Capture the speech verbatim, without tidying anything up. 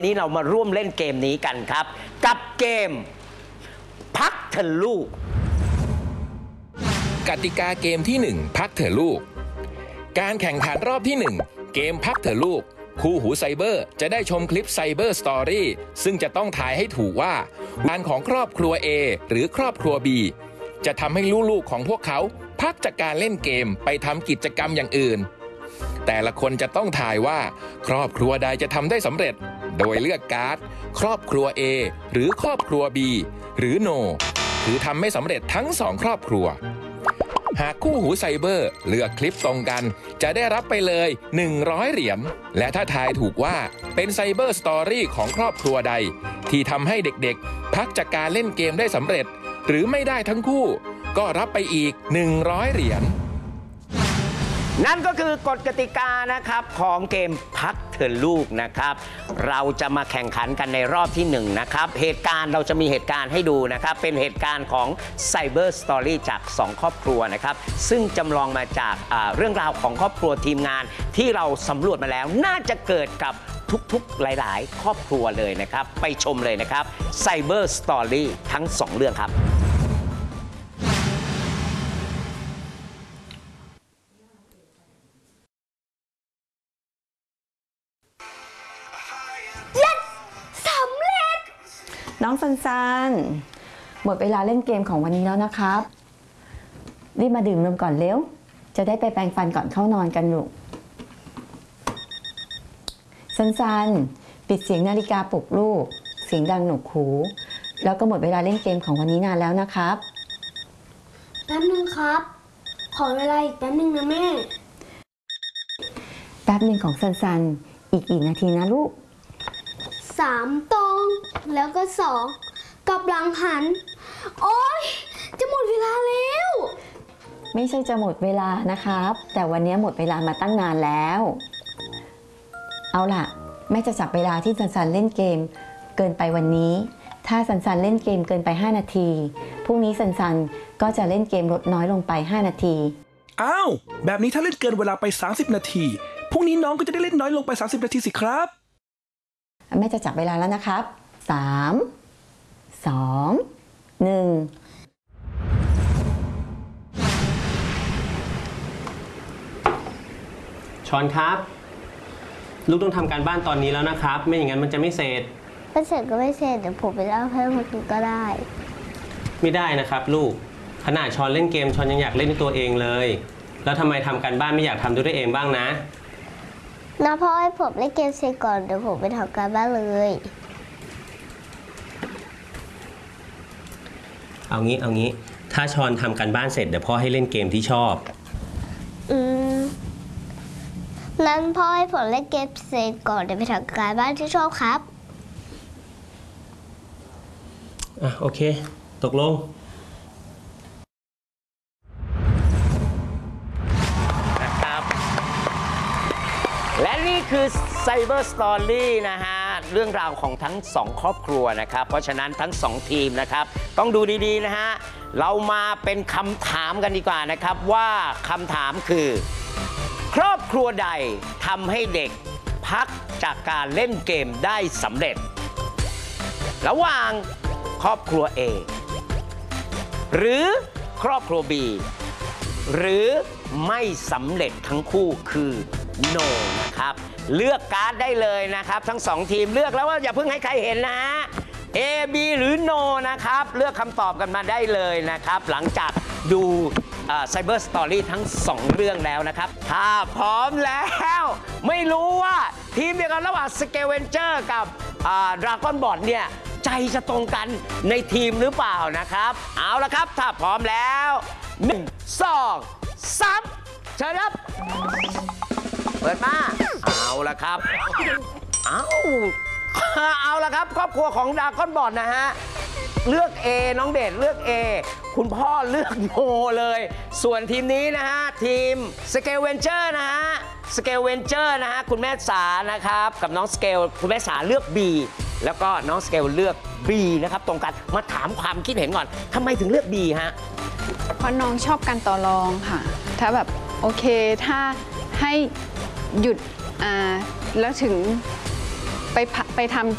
นี้เรามาร่วมเล่นเกมนี้กันครับกับเกมพักเถอะลูกกติกาเกมที่หนึ่งพักเถอะลูกการแข่งขันรอบที่หนึ่งเกมพักเถอะลูกคู่หูไซเบอร์จะได้ชมคลิปไซเบอร์สตอรี่ซึ่งจะต้องทายให้ถูกว่างานของครอบครัว A หรือครอบครัว B จะทำให้ลูกๆของพวกเขาพักจากการเล่นเกมไปทำกิจกรรมอย่างอื่นแต่ละคนจะต้องทายว่าครอบครัวใดจะทำได้สำเร็จโดยเลือกการ์ดครอบครัว A หรือครอบครัว B หรือ No คือทำไม่สำเร็จทั้งสองครอบครัวหากคู่หูไซเบอร์เลือกคลิปตรงกันจะได้รับไปเลยหนึ่งร้อยเหรียญและถ้าทายถูกว่าเป็นไซเบอร์สตอรี่ของครอบครัวใดที่ทำให้เด็กๆพักจากการเล่นเกมได้สำเร็จหรือไม่ได้ทั้งคู่ก็รับไปอีกหนึ่งร้อยเหรียญนั่นก็คือกฎกติกานะครับของเกมพักเถอะลูกนะครับเราจะมาแข่งขันกันในรอบที่หนึ่งนะครับเหตุการณ์เราจะมีเหตุการณ์ให้ดูนะครับเป็นเหตุการณ์ของ Cyber Story จากสองครอบครัวนะครับซึ่งจำลองมาจากเรื่องราวของครอบครัวทีมงานที่เราสำรวจมาแล้วน่าจะเกิดกับทุกๆหลายๆครอบครัวเลยนะครับไปชมเลยนะครับ Cyber Story ทั้งสองเรื่องครับน้องซันซันหมดเวลาเล่นเกมของวันนี้แล้วนะครับรีบมาดื่มนมก่อนเร็วจะได้ไปแปรงฟันก่อนเข้านอนกันลูกซันซันปิดเสียงนาฬิกาปลุกลูกเสียงดังหนวกหูแล้วก็หมดเวลาเล่นเกมของวันนี้นานแล้วนะครับแป๊บนึงครับขอเวลาอีกแป๊บนึงนะแม่แป๊บนึงของซันซันอีกกี่นาทีนะลูกสามตรงแล้วก็สองกับหลังหันโอ๊ยจะหมดเวลาแล้วไม่ใช่จะหมดเวลานะครับแต่วันนี้หมดเวลามาตั้งนานแล้วเอาล่ะแม่จะจับเวลาที่ซันซันเล่นเกมเกินไปวันนี้ถ้าซันซันเล่นเกมเกินไปห้านาทีพรุ่งนี้ซันซันก็จะเล่นเกมลดน้อยลงไปห้านาทีอ้าวแบบนี้ถ้าเล่นเกินเวลาไปสามสิบนาทีพรุ่งนี้น้องก็จะได้เล่นน้อยลงไปสามสิบนาทีสิครับแม่จะจับเวลาแล้วนะครับสาม สอง หนึ่งชอนครับลูกต้องทำการบ้านตอนนี้แล้วนะครับไม่อย่างนั้นมันจะไม่เสร็จไม่เสร็จก็ไม่เสร็จเดี๋ยวผมไปเล่าให้คนอื่นก็ได้ไม่ได้นะครับลูกขนาดชอนเล่นเกมชอนยังอยากเล่นด้วยตัวเองเลยแล้วทำไมทำการบ้านไม่อยากทำด้วยตัวเองบ้างนะนะพ่อให้ผมเล่นเกมเสร็จก่อนเดี๋ยวผมไปทำการบ้านเลยเอางี้เอางี้ถ้าชอนทำการบ้านเสร็จเดี๋ยวพ่อให้เล่นเกมที่ชอบอืมนั้นพ่อให้ผมเล่นเกมเสร็จก่อนเดี๋ยวไปทำการบ้านที่ชอบครับอ่ะโอเคตกลงและนี่คือ Cyber Story นะฮะเรื่องราวของทั้งสองครอบครัวนะครับเพราะฉะนั้นทั้งสองทีมนะครับต้องดูดีๆนะฮะเรามาเป็นคำถามกันดีกว่านะครับว่าคำถามคือครอบครัวใดทำให้เด็กพักจากการเล่นเกมได้สำเร็จระหว่างครอบครัว A หรือครอบครัว B หรือไม่สำเร็จทั้งคู่คือ No นะครับเลือกการ์ดได้เลยนะครับทั้งสองทีมเลือกแล้วว่าอย่าเพิ่งให้ใครเห็นนะ A B หรือ No นะครับเลือกคำตอบกันมาได้เลยนะครับหลังจากดู Cyber Story ทั้งสองเรื่องแล้วนะครับถ้าพร้อมแล้วไม่รู้ว่าทีมเดียวกันระหว่าง Scavenger กับ Dragon Bot เนี่ยใจจะตรงกันในทีมหรือเปล่านะครับเอาละครับถ้าพร้อมแล้วหนึ่ง สอง สามเชิญครับเปิดมาเอาละครับเอาเอาละครับครอบครัวของดราก้อนบอทนะฮะเลือก A น้องเดชเลือก A คุณพ่อเลือกโนเลยส่วนทีมนี้นะฮะทีมสเกลเวนเจอร์นะฮะสเกลเวนเจอร์นะฮะคุณแม่สานะครับกับน้องสเกลคุณแม่สาเลือก B แล้วก็น้องสเกลเลือก B นะครับตรงกันมาถามความคิดเห็นก่อนทำไมถึงเลือก B ฮะเพราะน้องชอบการต่อรองค่ะถ้าแบบโอเคถ้าให้หยุดอ่าแล้วถึงไปไปทำ